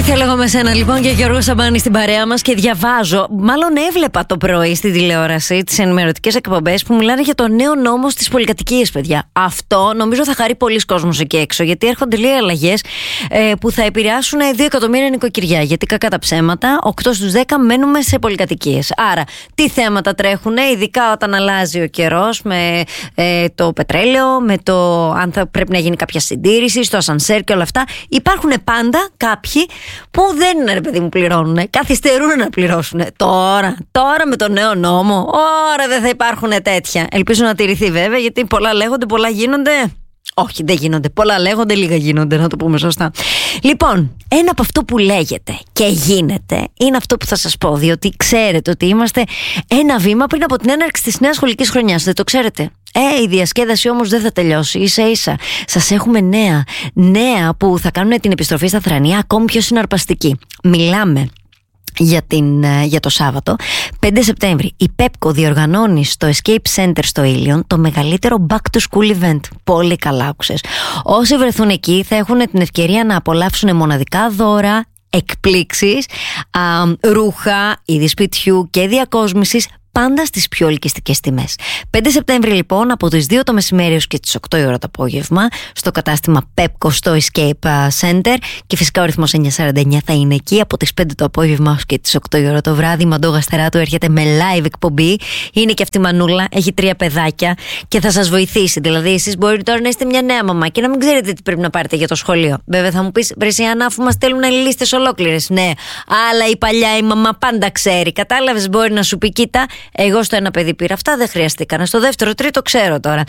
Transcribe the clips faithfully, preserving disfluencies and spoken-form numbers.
Ήθελα εγώ με σένα λοιπόν και Γιώργο Σαμπάνη στην παρέα μας και διαβάζω, μάλλον έβλεπα το πρωί στη τηλεόραση τις ενημερωτικές εκπομπές που μιλάνε για το νέο νόμο στις πολυκατοικίες, παιδιά. Αυτό νομίζω θα χαρεί πολλοί κόσμος εκεί έξω, γιατί έρχονται λίγες αλλαγές ε, που θα επηρεάσουν δύο εκατομμύρια νοικοκυριά. Γιατί κακά τα ψέματα, οκτώ στους δέκα μένουμε σε πολυκατοικίες. Άρα, τι θέματα τρέχουν, ειδικά όταν αλλάζει ο καιρός με ε, το πετρέλαιο, με το αν θα πρέπει να γίνει κάποια συντήρηση, στο ασανσέρ και όλα αυτά. Υπάρχουν πάντα κάποιοι που δεν είναι, ρε παιδί μου, πληρώνουν, καθυστερούν να πληρώσουν. Τώρα, τώρα με το νέο νόμο, ώρα δεν θα υπάρχουν τέτοια. Ελπίζω να τηρηθεί βέβαια, γιατί πολλά λέγονται, πολλά γίνονται. Όχι, δεν γίνονται. Πολλά λέγονται, λίγα γίνονται, να το πούμε σωστά. Λοιπόν, ένα από αυτό που λέγεται και γίνεται είναι αυτό που θα σας πω, διότι ξέρετε ότι είμαστε ένα βήμα πριν από την έναρξη της νέας σχολικής χρονιάς. Δεν το ξέρετε? Ε, η διασκέδαση όμως δεν θα τελειώσει. Ίσα ίσα σας έχουμε νέα, νέα που θα κάνουν την επιστροφή στα θρανία ακόμη πιο συναρπαστική. Μιλάμε για, την, για το Σάββατο πέντε Σεπτέμβρη. Η Πέπκο διοργανώνει στο Escape Center στο Ήλιον το μεγαλύτερο back to school event. Πολύ καλά άκουσες. Όσοι βρεθούν εκεί θα έχουν την ευκαιρία να απολαύσουν μοναδικά δώρα, εκπλήξεις, α, ρούχα, είδη σπιτιού και διακόσμησης, πάντα στις πιο ελκυστικές τιμές. πέντε Σεπτέμβρη λοιπόν, από τις δύο το μεσημέρι έως και τις οκτώ η ώρα το απόγευμα, στο κατάστημα Pepco στο Escape Center, και φυσικά ο ρυθμός εννιακόσια σαράντα εννιά θα είναι εκεί από τις πέντε το απόγευμα έως και τις οκτώ η ώρα το βράδυ. Η Μαντώ Γαστεράτου έρχεται με live εκπομπή. Είναι και αυτή η μανούλα, έχει τρία παιδάκια και θα σας βοηθήσει. Δηλαδή, εσείς μπορεί τώρα να είστε μια νέα μαμά και να μην ξέρετε τι πρέπει να πάρετε για το σχολείο. Βέβαια, θα μου πεις, Βρεσιάνα, αφού μας στέλνουν λίστες ολόκληρες. Ναι, αλλά η παλιά η μαμά πάντα ξέρει. Κατάλαβες, μπορεί να σου πει, κοίτα. Εγώ στο ένα παιδί πήρα αυτά, δεν χρειαστήκαν. Στο δεύτερο, τρίτο ξέρω τώρα.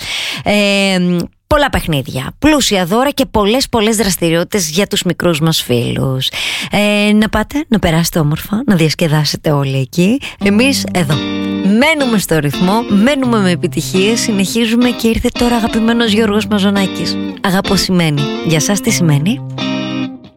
Ε, πολλά παιχνίδια, πλούσια δώρα και πολλές πολλές δραστηριότητες για τους μικρούς μας φίλους. Ε, να πάτε, να περάσετε όμορφα, να διασκεδάσετε όλοι εκεί. Εμείς εδώ μένουμε στο ρυθμό, μένουμε με επιτυχίες, συνεχίζουμε και ήρθε τώρα αγαπημένος Γιώργος Μαζονάκης. Αγαπώ σημαίνει. Για σας τι σημαίνει?